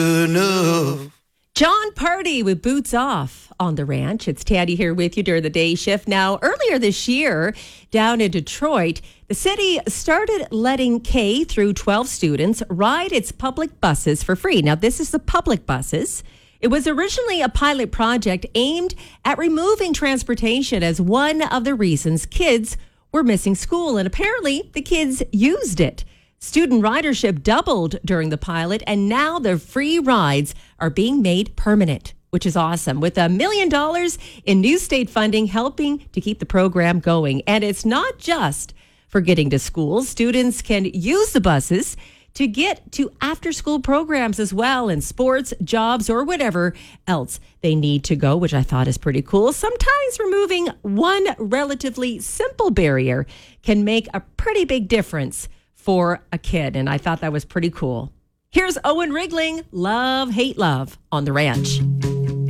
enough. John Party with Boots Off on the ranch. It's Taddy here with you during the day shift. Now, earlier this year, down in Detroit, the city started letting K through 12 students ride its public buses for free. Now, this is the public buses. It was originally a pilot project aimed at removing transportation as one of the reasons kids were missing school. And apparently, the kids used it. Student ridership doubled during the pilot, and now the free rides are being made permanent, which is awesome, with $1 million in new state funding helping to keep the program going. And it's not just for getting to school. Students can use the buses to get to after-school programs as well, in sports, jobs, or whatever else they need to go, which I thought is pretty cool. Sometimes removing one relatively simple barrier can make a pretty big difference for a kid, and I thought that was pretty cool. Here's Owen Rigling, Love, Hate, Love on the ranch.